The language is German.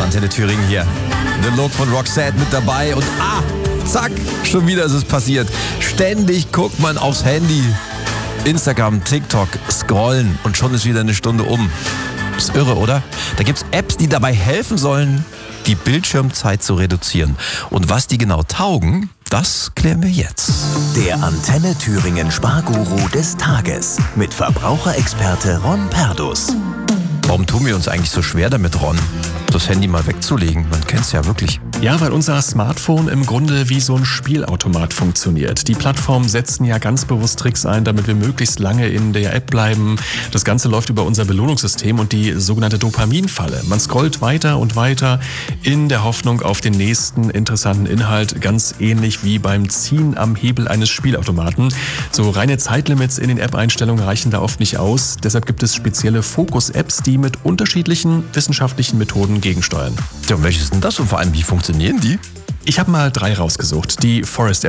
Antenne Thüringen hier. The Look von Roxette mit dabei und zack, schon wieder ist es passiert. Ständig guckt man aufs Handy. Instagram, TikTok, scrollen und schon ist wieder eine Stunde um. Ist irre, oder? Da gibt's Apps, die dabei helfen sollen, die Bildschirmzeit zu reduzieren. Und was die genau taugen, das klären wir jetzt. Der Antenne Thüringen Sparguru des Tages mit Verbraucherexperte Ron Perdus. Warum tun wir uns eigentlich so schwer damit, Ron, das Handy mal wegzulegen? Man kennt es ja wirklich. Ja, weil unser Smartphone im Grunde wie so ein Spielautomat funktioniert. Die Plattformen setzen ja ganz bewusst Tricks ein, damit wir möglichst lange in der App bleiben. Das Ganze läuft über unser Belohnungssystem und die sogenannte Dopaminfalle. Man scrollt weiter und weiter in der Hoffnung auf den nächsten interessanten Inhalt, ganz ähnlich wie beim Ziehen am Hebel eines Spielautomaten. So reine Zeitlimits in den App-Einstellungen reichen da oft nicht aus. Deshalb gibt es spezielle Fokus-Apps, die mit unterschiedlichen wissenschaftlichen Methoden gegensteuern. Ja, und welches ist denn das und vor allem, wie funktionieren die? Ich habe mal 3 rausgesucht. Die Forest